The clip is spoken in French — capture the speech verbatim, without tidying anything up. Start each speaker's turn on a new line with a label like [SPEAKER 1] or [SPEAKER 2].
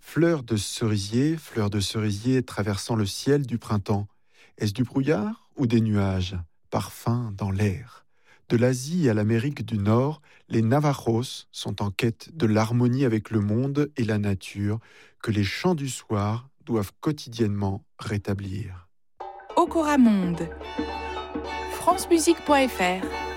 [SPEAKER 1] Fleurs de cerisier, fleurs de cerisier traversant le ciel du printemps. Est-ce du brouillard ou des nuages? Parfum dans l'air. De l'Asie à l'Amérique du Nord, les Navajos sont en quête de l'harmonie avec le monde et la nature que les chants du soir doivent quotidiennement rétablir.
[SPEAKER 2] Okora Monde. francemusique point f r